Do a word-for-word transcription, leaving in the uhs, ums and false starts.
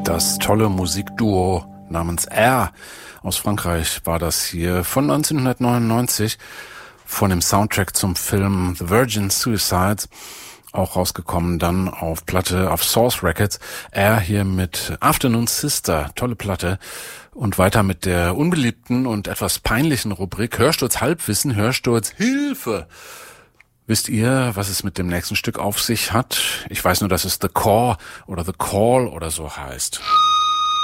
Das tolle Musikduo namens Air aus Frankreich war das hier von neunzehnhundertneunundneunzig von dem Soundtrack zum Film The Virgin Suicides, auch rausgekommen dann auf Platte auf Source Records. Air hier mit Afternoon Sister, tolle Platte. Und weiter mit der unbeliebten und etwas peinlichen Rubrik Hörsturz Halbwissen, Hörsturz Hilfe. Wisst ihr, was es mit dem nächsten Stück auf sich hat? Ich weiß nur, dass es The Core oder The Call oder so heißt.